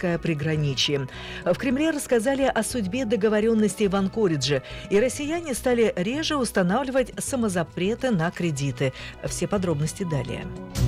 американское приграничье. В Кремле рассказали о судьбе договоренностей в Анкоридже, и россияне стали реже устанавливать самозапреты на кредиты. Все подробности далее.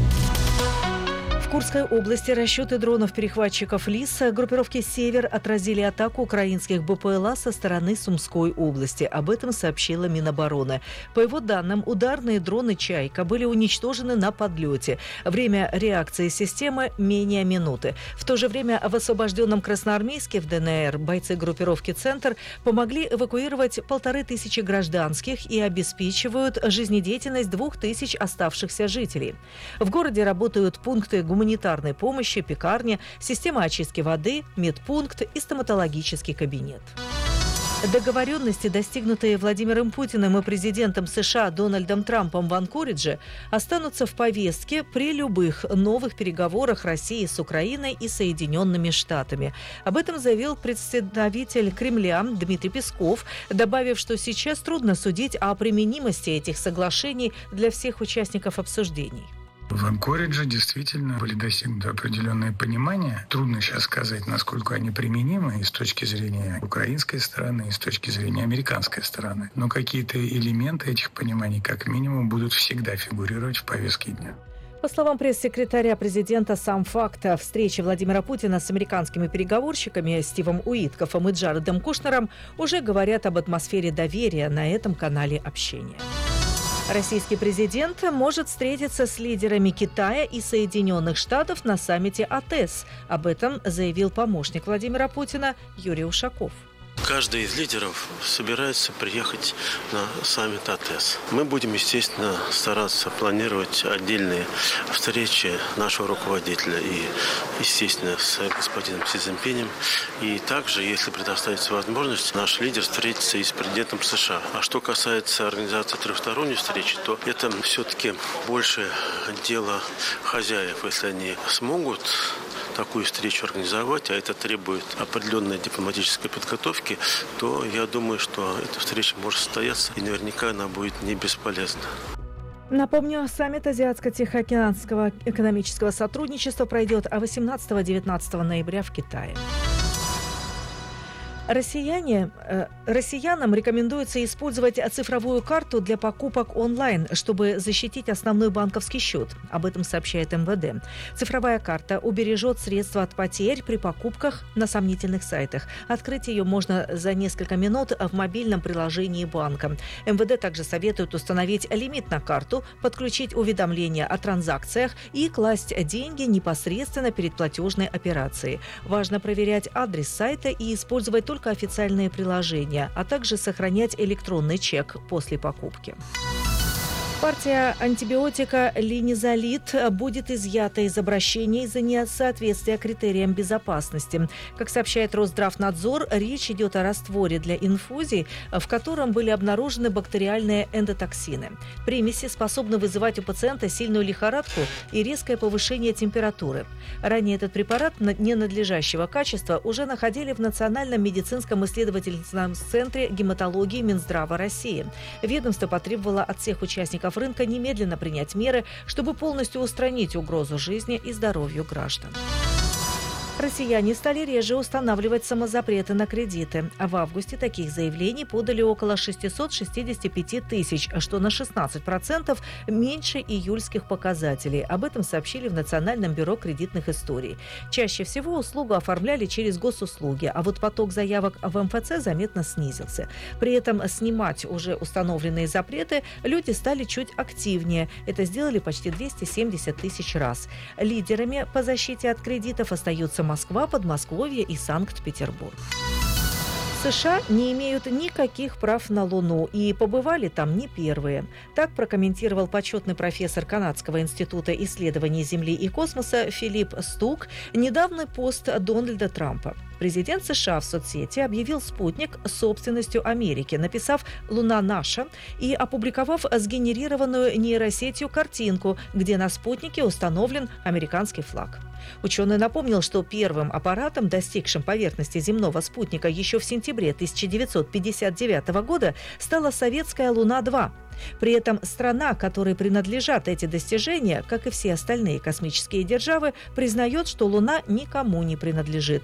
В Курской области расчеты дронов-перехватчиков ЛИС группировки «Север» отразили атаку украинских БПЛА со стороны Сумской области. Об этом сообщила Минобороны. По его данным, ударные дроны «Чайка» были уничтожены на подлете. Время реакции системы – менее минуты. В то же время в освобожденном Красноармейске в ДНР бойцы группировки «Центр» помогли эвакуировать 1500 гражданских и обеспечивают жизнедеятельность 2000 оставшихся жителей. В городе работают пункты гуманитарной помощи, пекарня, система очистки воды, медпункт и стоматологический кабинет. Договоренности, достигнутые Владимиром Путиным и президентом США Дональдом Трампом в Анкоридже, останутся в повестке при любых новых переговорах России с Украиной и Соединенными Штатами. Об этом заявил представитель Кремля Дмитрий Песков, добавив, что сейчас трудно судить о применимости этих соглашений для всех участников обсуждений. В Анкоридже действительно были достигнуты определенные понимания. Трудно сейчас сказать, насколько они применимы и с точки зрения украинской стороны, и с точки зрения американской стороны. Но какие-то элементы этих пониманий, как минимум, будут всегда фигурировать в повестке дня. По словам пресс-секретаря президента, сам факт встречи Владимира Путина с американскими переговорщиками Стивом Уиткофом и Джаредом Кушнером уже говорят об атмосфере доверия на этом канале общения. Российский президент может встретиться с лидерами Китая и Соединенных Штатов на саммите АТЭС. Об этом заявил помощник Владимира Путина Юрий Ушаков. Каждый из лидеров собирается приехать на саммит АТЭС. Мы будем, естественно, стараться планировать отдельные встречи нашего руководителя и, естественно, с господином Си Цзиньпинем. И также, если предоставится возможность, наш лидер встретится и с президентом США. А что касается организации трехсторонней встречи, то это все-таки больше дело хозяев. Если они смогут такую встречу организовать, а это требует определенной дипломатической подготовки, то я думаю, что эта встреча может состояться, и наверняка она будет не бесполезна. Напомню, саммит Азиатско-Тихоокеанского экономического сотрудничества пройдет 18-19 ноября в Китае. Россиянам рекомендуется использовать цифровую карту для покупок онлайн, чтобы защитить основной банковский счет. Об этом сообщает МВД. Цифровая карта убережет средства от потерь при покупках на сомнительных сайтах. Открыть ее можно за несколько минут в мобильном приложении банка. МВД также советует установить лимит на карту, подключить уведомления о транзакциях и класть деньги непосредственно перед платежной операцией. Важно проверять адрес сайта и использовать только официальные приложения, а также сохранять электронный чек после покупки. Партия антибиотика линизолид будет изъята из обращения из-за несоответствия критериям безопасности. Как сообщает Росздравнадзор, речь идет о растворе для инфузий, в котором были обнаружены бактериальные эндотоксины. Примеси способны вызывать у пациента сильную лихорадку и резкое повышение температуры. Ранее этот препарат ненадлежащего качества уже находили в Национальном медицинском исследовательском центре гематологии Минздрава России. Ведомство потребовало от всех участников рынка немедленно принять меры, чтобы полностью устранить угрозу жизни и здоровью граждан. Россияне стали реже устанавливать самозапреты на кредиты. В августе таких заявлений подали около 665 тысяч, что на 16% меньше июльских показателей. Об этом сообщили в Национальном бюро кредитных историй. Чаще всего услугу оформляли через госуслуги, а вот поток заявок в МФЦ заметно снизился. При этом снимать уже установленные запреты люди стали чуть активнее. Это сделали почти 270 тысяч раз. Лидерами по защите от кредитов остаются Москва, Подмосковье и Санкт-Петербург. США не имеют никаких прав на Луну и побывали там не первые. Так прокомментировал почетный профессор Канадского института исследований Земли и космоса Филипп Стук недавний пост Дональда Трампа. Президент США в соцсети объявил спутник собственностью Америки, написав «Луна наша» и опубликовав сгенерированную нейросетью картинку, где на спутнике установлен американский флаг. Ученый напомнил, что первым аппаратом, достигшим поверхности земного спутника еще в сентябре 1959 года, стала советская «Луна-2». При этом страна, которой принадлежат эти достижения, как и все остальные космические державы, признает, что Луна никому не принадлежит.